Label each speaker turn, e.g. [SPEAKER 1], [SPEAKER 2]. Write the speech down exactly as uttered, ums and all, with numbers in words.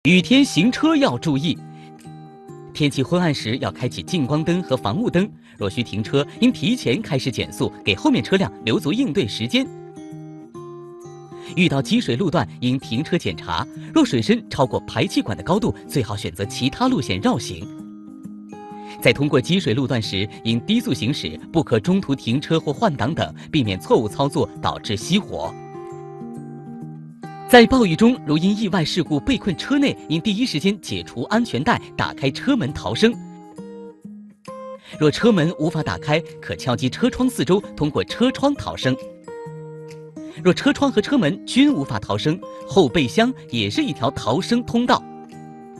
[SPEAKER 1] 雨天行车要注意，天气昏暗时要开启近光灯和防雾灯。若需停车，应提前开始减速，给后面车辆留足应对时间。遇到积水路段，应停车检查。若水深超过排气管的高度，最好选择其他路线绕行。在通过积水路段时，应低速行驶，不可中途停车或换挡等，避免错误操作导致熄火。在暴雨中，如因意外事故被困车内，应第一时间解除安全带，打开车门逃生。若车门无法打开，可敲击车窗四周，通过车窗逃生。若车窗和车门均无法逃生，后备箱也是一条逃生通道。